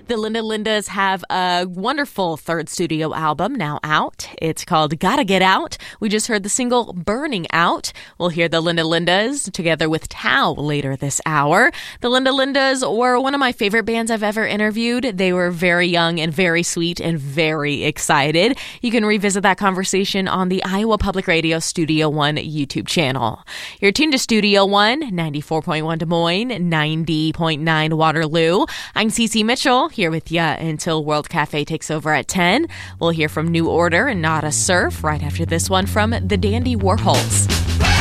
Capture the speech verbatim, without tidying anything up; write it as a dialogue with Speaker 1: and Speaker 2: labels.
Speaker 1: The Linda Lindas have a wonderful third studio album now out. It's called Gotta Get Out. We just heard the single Burning Out. We'll hear the Linda Lindas together with Tao later this hour. The Linda Lindas were one of my favorite bands I've ever interviewed. They were very young and very sweet and very excited. You can revisit that conversation on the Iowa Public Radio Studio One YouTube channel. You're tuned to Studio One, ninety-four point one Des Moines, ninety point nine Waterloo. I'm Cece Mitchell, here with you until World Cafe takes over at ten. We'll hear from New Order and Nada Surf right after this one from the Dandy Warhols.